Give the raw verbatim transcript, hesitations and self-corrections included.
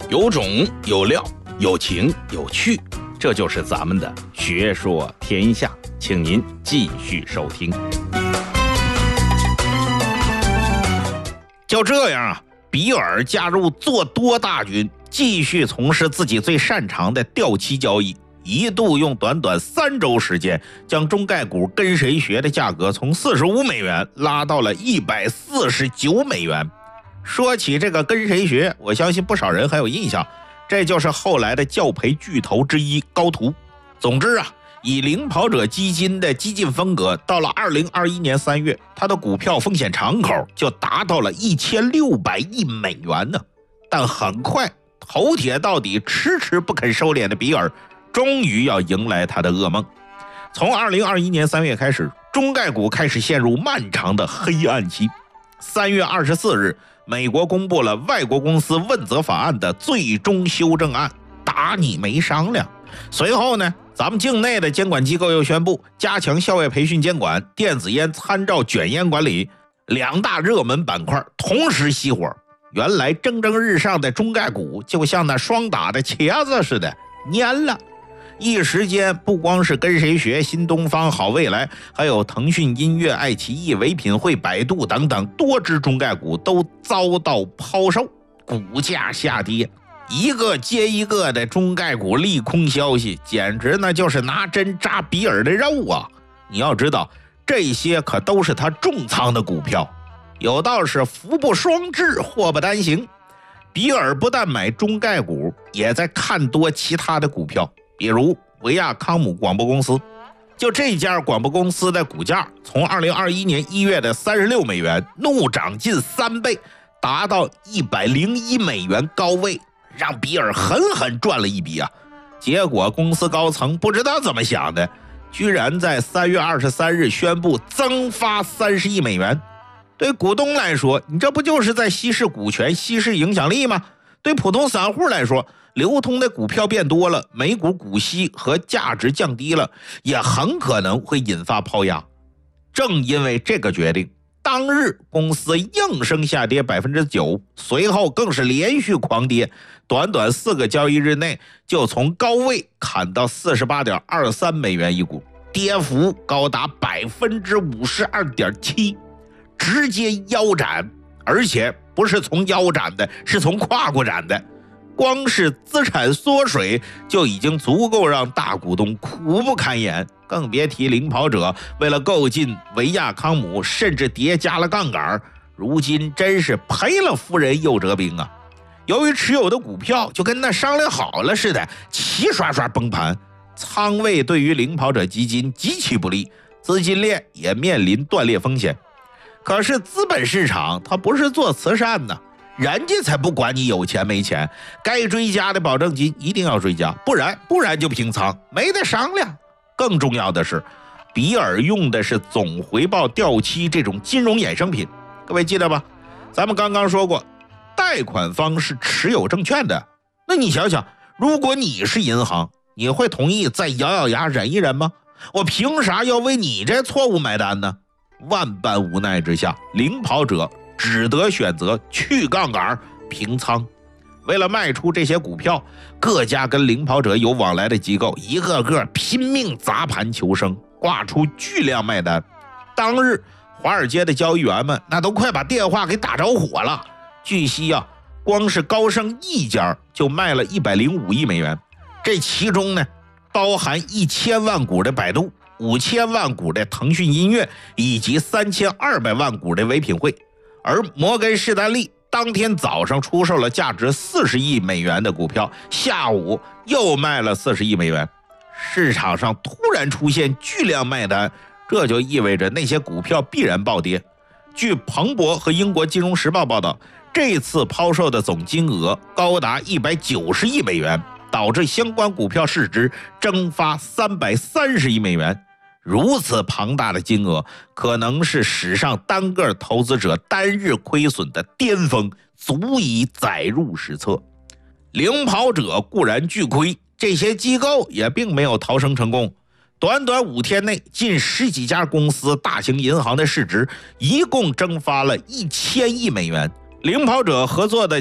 有种有料有情有趣，这就是咱们的学说天下，请您继续收听。就这样啊，比尔加入做多大军，继续从事自己最擅长的掉期交易，一度用短短三周时间，将中概股跟谁学的价格从四十五美元拉到了一百四十九美元。说起这个跟谁学，我相信不少人很有印象，这就是后来的教培巨头之一高途。总之啊，以领跑者基金的激进风格，到了二零二一年三月，他的股票风险敞口就达到了一千六百亿美元呢。但很快，头铁到底、迟迟不肯收敛的比尔，终于要迎来他的噩梦。从二零二一年三月开始，中概股开始陷入漫长的黑暗期。三月二十四日，美国公布了外国公司问责法案的最终修正案，打你没商量。随后呢，咱们境内的监管机构又宣布加强校外培训监管、电子烟参照卷烟管理，两大热门板块同时熄火。原来蒸蒸日上的中概股就像那霜打的茄子似的蔫了。一时间，不光是跟谁学、新东方、好未来，还有腾讯音乐、爱奇艺、唯品会、百度等等多只中概股都遭到抛售，股价下跌，一个接一个的中概股利空消息，简直那就是拿针扎比尔的肉啊！你要知道，这些可都是他重仓的股票，有道是福不双至，祸不单行。比尔不但买中概股，也在看多其他的股票。比如维亚康姆广播公司，就这家广播公司的股价从二零二一年一月的三十六美元怒涨近三倍，达到一百零一美元高位，让比尔狠狠赚了一笔啊！结果公司高层不知道怎么想的，居然在三月二十三日宣布增发三十亿美元。对股东来说，你这不就是在稀释股权、稀释影响力吗？对普通散户来说，流通的股票变多了，每股股息和价值降低了，也很可能会引发抛压。正因为这个决定，当日公司应声下跌 百分之九， 随后更是连续狂跌，短短四个交易日内就从高位砍到 四十八点二三美元一股，跌幅高达 百分之五十二点七， 直接腰斩，而且不是从腰斩的，是从胯骨斩的。光是资产缩水就已经足够让大股东苦不堪言，更别提领跑者为了购进维亚康姆，甚至叠加了杠杆，如今真是赔了夫人又折兵啊！由于持有的股票就跟那商量好了似的，齐刷刷崩盘，仓位对于领跑者基金极其不利，资金链也面临断裂风险。可是资本市场它不是做慈善的，人家才不管你有钱没钱，该追加的保证金一定要追加，不然不然就平仓，没得商量。更重要的是，比尔用的是总回报掉期这种金融衍生品，各位记得吧？咱们刚刚说过，贷款方是持有证券的，那你想想，如果你是银行，你会同意再咬咬牙忍一忍吗？我凭啥要为你这错误买单呢？万般无奈之下，领跑者只得选择去杠杆平仓。为了卖出这些股票，各家跟领跑者有往来的机构一个个拼命砸盘求生，挂出巨量卖单。当日华尔街的交易员们那都快把电话给打着火了。据悉啊，光是高盛一家就卖了一百零五亿美元，这其中呢包含一千万股的百度，五千万股的腾讯音乐，以及三千二百万股的唯品会。而摩根士丹利当天早上出售了价值四十亿美元的股票，下午又卖了四十亿美元。市场上突然出现巨量卖单，这就意味着那些股票必然暴跌。据彭博和英国金融时报报道，这次抛售的总金额高达一百九十亿美元，导致相关股票市值蒸发三百三十亿美元。如此庞大的金额，可能是史上单个投资者单日亏损的巅峰，足以载入史册。领跑者固然巨亏，这些机构也并没有逃生成功。短短五天内，近十几家公司、大型银行的市值一共蒸发了一千亿美元。领跑者合作的